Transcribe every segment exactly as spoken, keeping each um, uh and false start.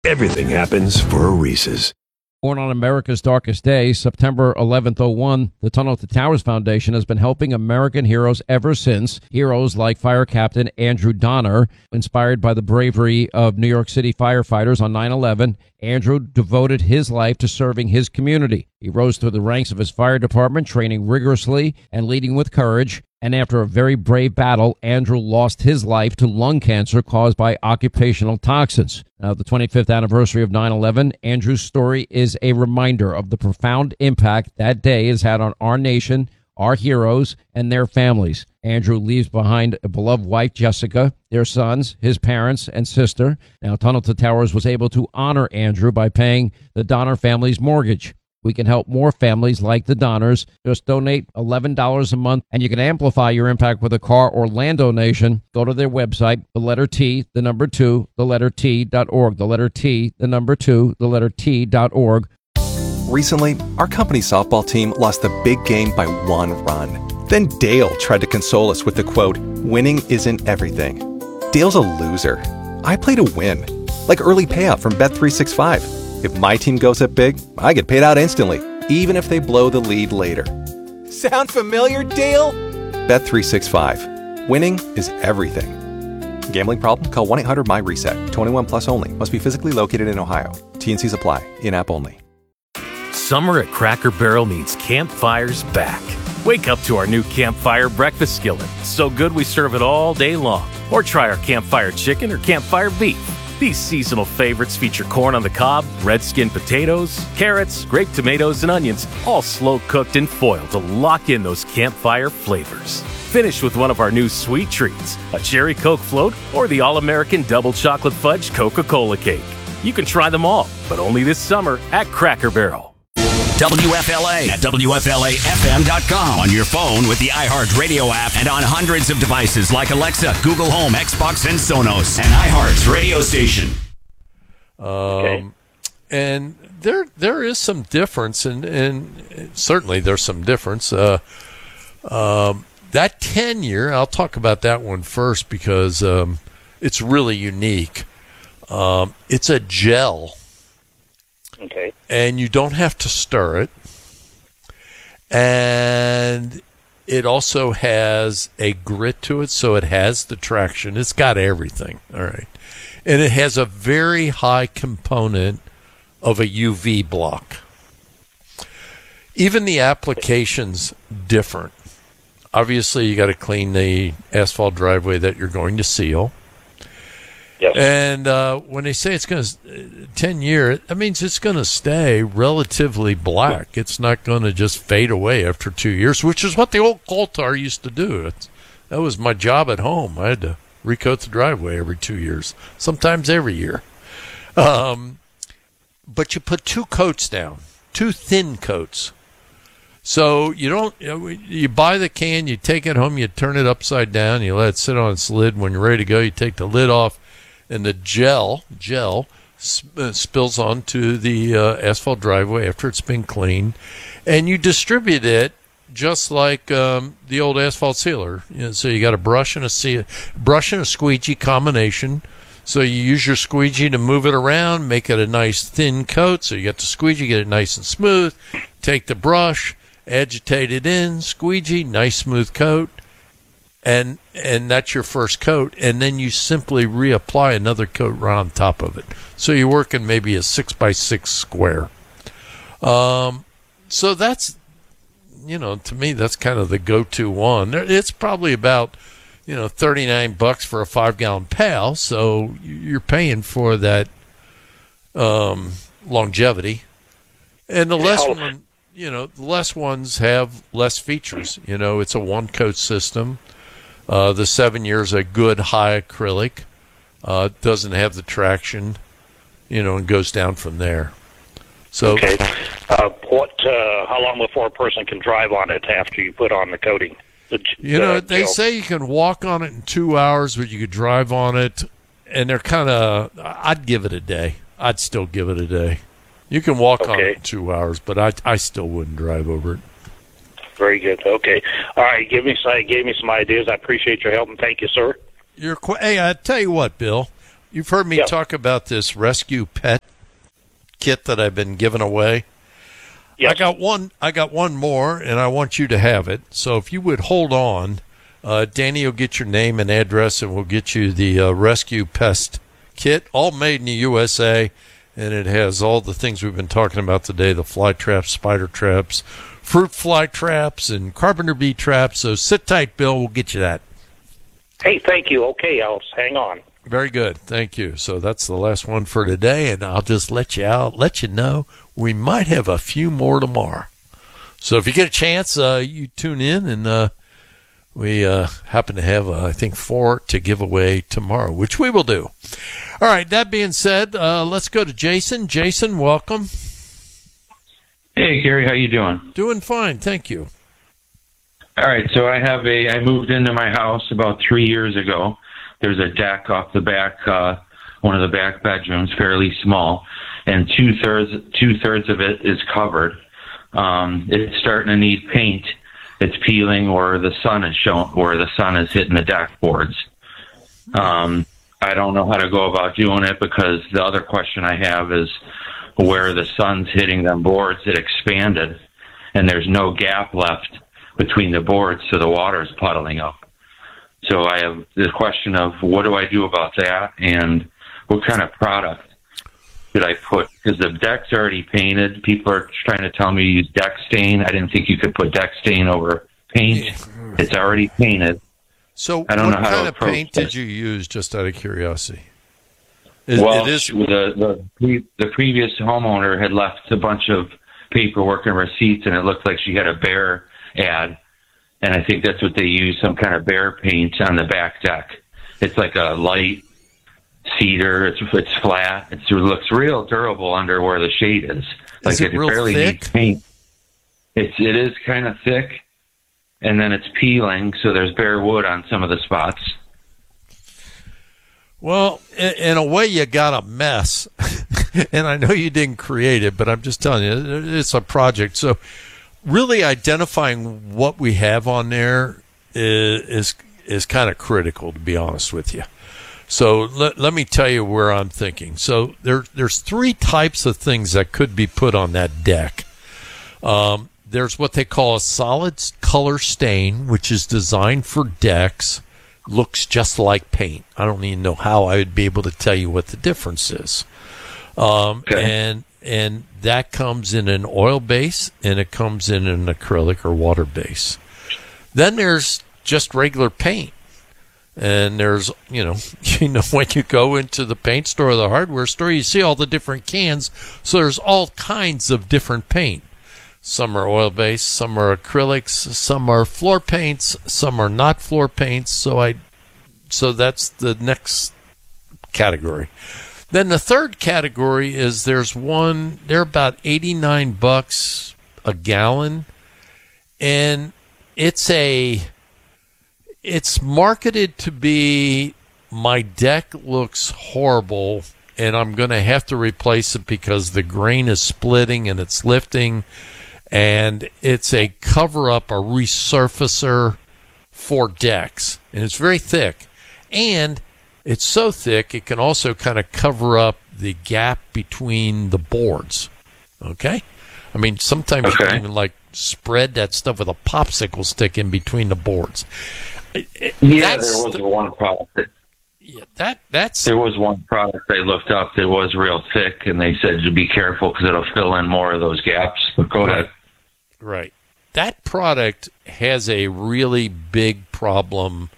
Everything happens for a Reese's. Born on America's darkest day, September eleventh oh one, the Tunnel to Towers Foundation has been helping American heroes ever since. Heroes like Fire Captain Andrew Donner, inspired by the bravery of New York City firefighters on nine eleven. Andrew devoted his life to serving his community. He rose through the ranks of his fire department, training rigorously and leading with courage. And after a very brave battle, Andrew lost his life to lung cancer caused by occupational toxins. Now, the twenty-fifth anniversary of nine eleven, Andrew's story is a reminder of the profound impact that day has had on our nation, our heroes, and their families. Andrew leaves behind a beloved wife, Jessica, their sons, his parents, and sister. Now, Tunnel to Towers was able to honor Andrew by paying the Donner family's mortgage. We can help more families like the Donners. Just donate eleven dollars a month, and you can amplify your impact with a car or land donation. Go to their website, the letter T, the number two, the letter T dot org. The letter T, the number two, the letter T dot org. Recently, our company softball team lost the big game by one run. Then Dale tried to console us with the quote, "Winning isn't everything." Dale's a loser. I play to win, like early payout from Bet three sixty-five. If my team goes up big, I get paid out instantly, even if they blow the lead later. Sound familiar, Dale? Bet three sixty-five. Winning is everything. Gambling problem? Call one eight hundred M Y reset. twenty-one plus only. Must be physically located in Ohio. T and Cs apply. In-app only. Summer at Cracker Barrel means campfires back. Wake up to our new Campfire breakfast skillet. So good we serve it all day long. Or try our Campfire chicken or Campfire beef. These seasonal favorites feature corn on the cob, red skin potatoes, carrots, grape tomatoes, and onions, all slow-cooked in foil to lock in those campfire flavors. Finish with one of our new sweet treats, a cherry Coke float or the all-American double chocolate fudge Coca-Cola cake. You can try them all, but only this summer at Cracker Barrel. W F L A at W F L A F M dot com on your phone with the iHeartRadio app and on hundreds of devices like Alexa, Google Home, Xbox, and Sonos. And iHeart's radio station. Um, okay. And there there is some difference, and, and certainly there's some difference. Uh, um, that ten-year, I'll talk about that one first because um, it's really unique. Um, it's a gel. Okay. And you don't have to stir it. And it also has a grit to it, so it has the traction. It's got everything. All right. And it has a very high component of a U V block. Even the application's different. Obviously, you got to clean the asphalt driveway that you're going to seal. Yes. And uh, when they say it's going to ten year, that means it's going to stay relatively black. It's not going to just fade away after two years, which is what the old coal tar used to do. It's, that was my job at home. I had to recoat the driveway every two years, sometimes every year. Um, but you put two coats down, two thin coats. So you don't, you know, you buy the can, you take it home, you turn it upside down, you let it sit on its lid. When you're ready to go, you take the lid off. And the gel gel sp- uh, spills onto the uh, asphalt driveway after it's been cleaned, and you distribute it just like um, the old asphalt sealer. You know, so you got a brush and a seal, brush and a squeegee combination. So you use your squeegee to move it around, make it a nice thin coat. So you got the squeegee, get it nice and smooth. Take the brush, agitate it in, squeegee, nice smooth coat. And and that's your first coat, and then you simply reapply another coat right on top of it. So you're working maybe a six by six square. Um, so that's, you know, to me that's kind of the go-to one. It's probably about, you know, thirty-nine bucks for a five gallon pail. So you're paying for that um, longevity, and the less one, you know, the less ones have less features. You know, it's a one coat system. Uh, the seven years a good high acrylic, uh, doesn't have the traction, you know, and goes down from there. So, okay. Uh, what? Uh, how long before a person can drive on it after you put on the coating? The, you know, the they gel. Say you can walk on it in two hours, but you could drive on it, and they're kind of. I'd give it a day. I'd still give it a day. You can walk okay. on it in two hours, but I I still wouldn't drive over it. Very good. Okay. All right. Give me some, gave me some ideas. I appreciate your help, and thank you, sir. You're qu- hey, I tell you what, Bill. You've heard me Yep. talk about this rescue pet kit that I've been giving away. Yes. I got one. I got one more, and I want you to have it. So if you would hold on, uh, Danny will get your name and address, and we'll get you the uh, rescue pest kit, all made in the U S A, and it has all the things we've been talking about today: the fly traps, spider traps, fruit fly traps, and carpenter bee traps. So sit tight, Bill. We'll get you that. Hey, thank you. Okay, I'll hang on. Very good. Thank you. So that's the last one for today, and I'll just let you out, let you know we might have a few more tomorrow. So if you get a chance, uh, you tune in, and uh, we uh, happen to have, uh, I think, four to give away tomorrow, which we will do. All right, that being said, uh, let's go to Jason. Jason, welcome. Hey, Gary, how you doing? Doing fine, thank you. All right, so I have a. I moved into my house about three years ago. There's a deck off the back, uh, one of the back bedrooms, fairly small, and two thirds two thirds of it is covered. Um, it's starting to need paint. It's peeling, or the sun is showing, where the sun is hitting the deck boards. Um, I don't know how to go about doing it, because the other question I have is where the sun's hitting them boards, it expanded, and there's no gap left between the boards, so the water's puddling up. So I have the question of what do I do about that, and what kind of product did I put? Because the deck's already painted. People are trying to tell me to use deck stain. I didn't think you could put deck stain over paint. It's already painted. So I don't what know how kind to of approach paint this. did you use, just out of curiosity? It, well, it is the, the pre- the previous homeowner had left a bunch of paperwork and receipts, and it looked like she had a bear ad. And I think that's what they use, some kind of bear paint on the back deck. It's like a light cedar. It's it's flat. It's, it looks real durable under where the shade is. Like Is it real barely thick? needs paint. It's it is kind of thick, and then it's peeling, so there's bare wood on some of the spots. Well, in, in a way, you got a mess. And I know you didn't create it, but I'm just telling you, it's a project. So really identifying what we have on there is is, is kind of critical, to be honest with you. So let, let me tell you where I'm thinking. So there, there's three types of things that could be put on that deck. Um, there's what they call a solid color stain, which is designed for decks. Looks just like paint. I don't even know how I would be able to tell you what the difference is. Um, Okay. And and that comes in an oil base, and it comes in an acrylic or water base. Then there's just regular paint. And there's, you know, you know, when you go into the paint store or the hardware store, you see all the different cans. So there's all kinds of different paint. Some are oil-based, some are acrylics, some are floor paints, some are not floor paints. So I, so that's the next category. Then the third category is there's one, they're about eighty-nine bucks a gallon, and it's a, it's marketed to be, my deck looks horrible, and I'm going to have to replace it because the grain is splitting and it's lifting, and it's a cover-up, a resurfacer for decks, and it's very thick, and it's so thick it can also kind of cover up the gap between the boards. Okay? I mean, sometimes you Okay. can even, like, spread that stuff with a popsicle stick in between the boards. It- it- Yeah, that's there was the- one product. That, yeah, that that's there was one product they looked up that was real thick, and they said to be careful because it'll fill in more of those gaps. But go ahead. right. That product has a really big problem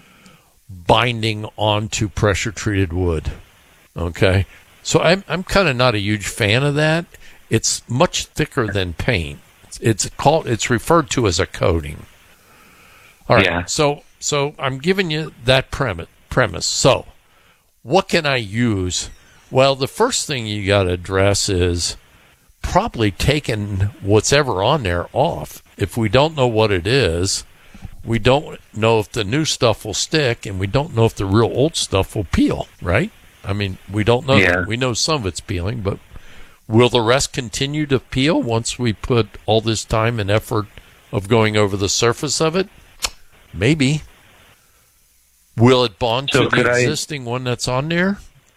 binding onto pressure treated wood. Okay? So I'm I'm kind of not a huge fan of that. It's much thicker than paint. It's, it's called it's referred to as a coating. All right. Yeah. So so I'm giving you that premise premise. So what can I use? Well, the first thing you got to address is probably taking what's ever on there off. If we don't know what it is, we don't know if the new stuff will stick, and we don't know if the real old stuff will peel, right? I mean, we don't know. Yeah. That. We know some of it's peeling, but will the rest continue to peel once we put all this time and effort of going over the surface of it? Maybe. Will it bond So to could the I- existing one that's on there?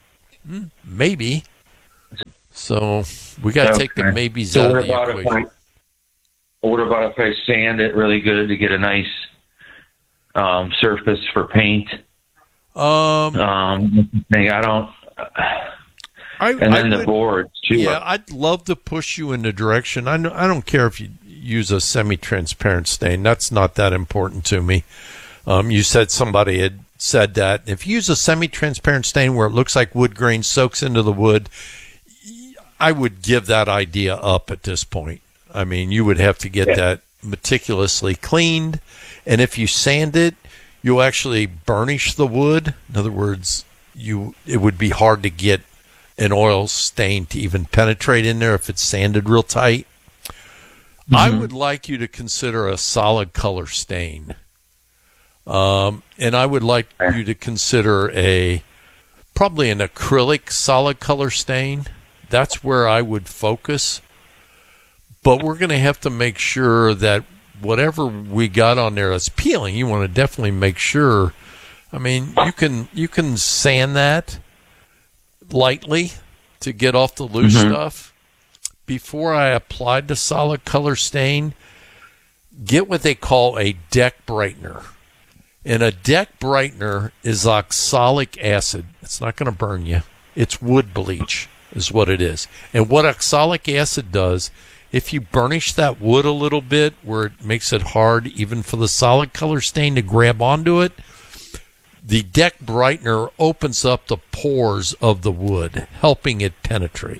Mm, maybe. So we got to Okay. take the maybes So out what of the about if equation. I, what about if I sand it really good to get a nice um, surface for paint? Um, Um, I don't. I, And then I the would- boards too. Yeah, I'd love to push you in the direction. I, know, I don't care if you use a semi-transparent stain. That's not that important to me. Um, you said somebody had said that. If you use a semi-transparent stain where it looks like wood grain soaks into the wood, I would give that idea up at this point. I mean, you would have to get Yeah. that meticulously cleaned. And if you sand it, you'll actually burnish the wood. In other words, you it would be hard to get an oil stain to even penetrate in there if it's sanded real tight. Mm-hmm. I would like you to consider a solid color stain. Um, and I would like you to consider a probably an acrylic solid color stain. That's where I would focus. But we're going to have to make sure that whatever we got on there that's peeling, you want to definitely make sure. I mean, you can you can sand that lightly to get off the loose Mm-hmm. stuff. Before I applied the solid color stain, get what they call a deck brightener. And a deck brightener is oxalic acid. It's not going to burn you. It's wood bleach is what it is. And what oxalic acid does, if you burnish that wood a little bit where it makes it hard even for the solid color stain to grab onto it, the deck brightener opens up the pores of the wood, helping it penetrate.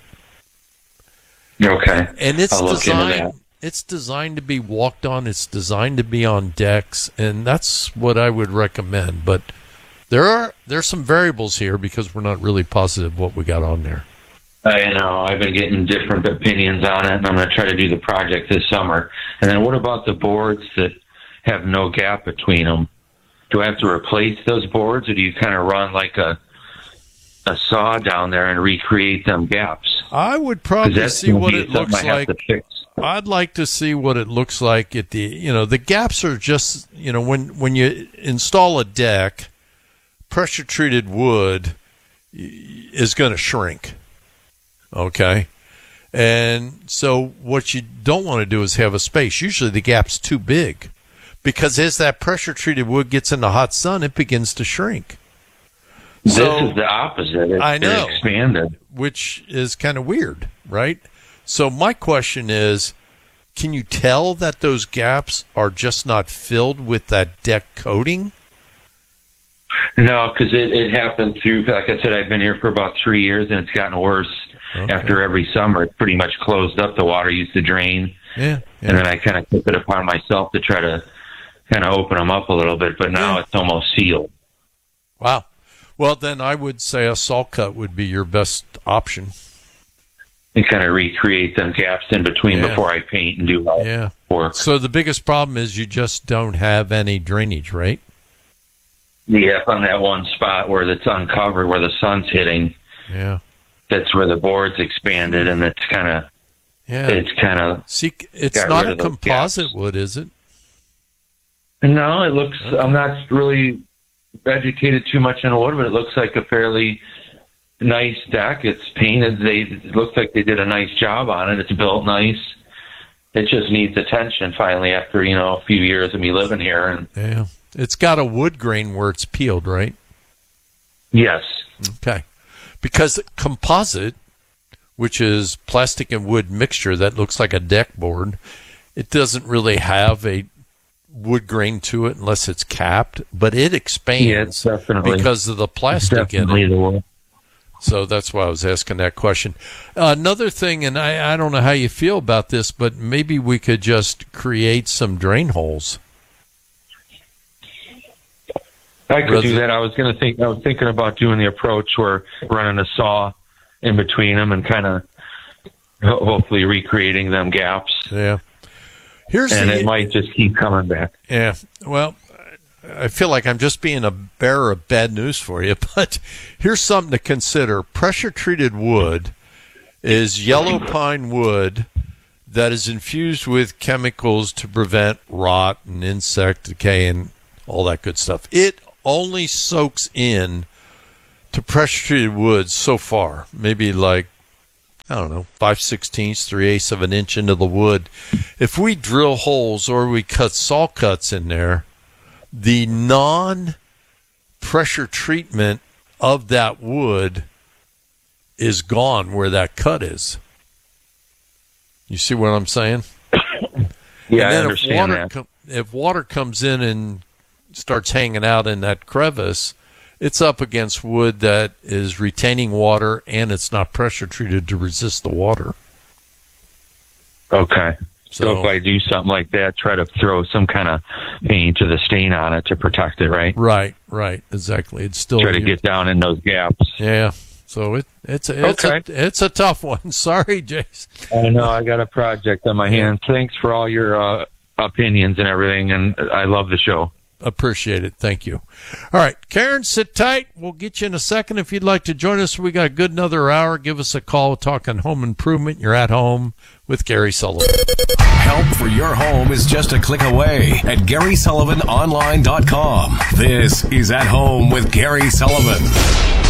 Okay. And it's I'll look into designed that. it's designed to be walked on, it's designed to be on decks, and that's what I would recommend. But there are there's some variables here because we're not really positive what we got on there. I know. I've been getting different opinions on it, and I'm going to try to do the project this summer. And then what about the boards that have no gap between them? Do I have to replace those boards, or do you kind of run like a a saw down there and recreate them gaps? I would 'Cause probably that's see gonna what be it something looks I have like. to fix. I'd like to see what it looks like at the, you know, the gaps are just, you know, when, when you install a deck, pressure treated wood is going to shrink. Okay. And so what you don't want to do is have a space. Usually the gap's too big because as that pressure treated wood gets in the hot sun, it begins to shrink. This So- is the opposite. It's I know. expanded. Which is kind of weird, right? So my question is, can you tell that those gaps are just not filled with that deck coating? No, because it, it happened through, like I said, I've been here for about three years, and it's gotten worse Okay. after every summer. It's pretty much closed up. The water used to drain. Yeah. yeah. And then I kind of took it upon myself to try to kind of open them up a little bit, but now Yeah. it's almost sealed. Wow. Well, then I would say a salt cut would be your best option. And kind of recreate them gaps in between Yeah. before I paint and do my Yeah. work. So the biggest problem is you just don't have any drainage, right? Yeah, on that one spot where it's uncovered, where the sun's hitting, Yeah. that's where the board's expanded, and it's kind of, Yeah. it's kind of, See, it's got not rid a of those composite gaps. wood, is it? no, it looks, I'm not really educated too much on wood, but it looks like a fairly nice deck. It's painted. They, it looks like they did a nice job on it. It's built nice. It just needs attention finally after, you know, a few years of me living here. And Yeah. It's got a wood grain where it's peeled, right? yes, Okay. Because composite, which is plastic and wood mixture that looks like a deck board, it doesn't really have a wood grain to it unless it's capped, but it expands yeah, it's definitely, because of the plastic in definitely it. the way. So that's why I was asking that question. Uh, another thing, and I, I don't know how you feel about this, but maybe we could just create some drain holes. I could Rather- do that. I was going to think. I was thinking about doing the approach where running a saw in between them and kind of ho- hopefully recreating them gaps. Yeah. Here's And the, it might just keep coming back. Yeah, well, I feel like I'm just being a bearer of bad news for you, but here's something to consider. Pressure-treated wood is yellow pine wood that is infused with chemicals to prevent rot and insect decay and all that good stuff. It only soaks in to pressure-treated wood so far, maybe like, I don't know, five sixteenths, three eighths of an inch into the wood. If we drill holes or we cut saw cuts in there, the non-pressure treatment of that wood is gone where that cut is. You see what I'm saying? Yeah, and then I understand if water that. Com- if water comes in and starts hanging out in that crevice, it's up against wood that is retaining water and it's not pressure treated to resist the water. Okay. So, So- if I do something like that, try to throw some kind of paint or the stain on it to protect it, right? Right, right, exactly. It's still Try to get down in those gaps. yeah. So it it's a, it's Okay. a it's a tough one. Sorry, Jason. I know I got a project on my hands. Thanks for all your uh, opinions and everything, and I love the show. Appreciate it. Thank you. All right, Karen, sit tight. We'll get you in a second if you'd like to join us. We got a good another hour. Give us a call. We're talking home improvement. You're at home with Gary Sullivan. Help for your home is just a click away at Gary Sullivan Online dot com. This is At Home with Gary Sullivan.